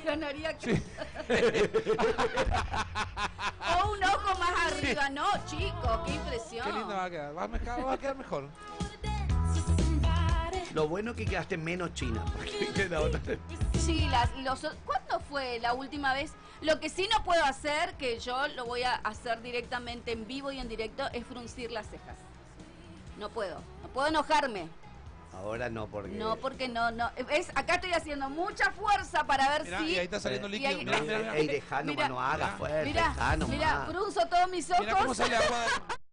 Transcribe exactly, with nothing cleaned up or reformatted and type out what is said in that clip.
ganaría que... Sí. O un ojo más arriba. No, chico, qué impresión. Qué lindo va a quedar. Va a, mezclar, va a quedar mejor. Lo bueno es que quedaste menos china. Porque la otra... Sí, las, los, ¿cuándo fue la última vez? Lo que sí no puedo hacer, que yo lo voy a hacer directamente en vivo y en directo, es fruncir las cejas. No puedo, no puedo enojarme. Ahora no, porque... No, porque no, no. Es, acá estoy haciendo mucha fuerza para ver Mirá, si... y ahí está saliendo y líquido. ahí- Mirá, mirá, mirá. Ey, dejá nomás, Mirá, no hagas fuerte, Mirá, dejá nomás. mirá, frunzo todos mis ojos. Mirá cómo sale agua.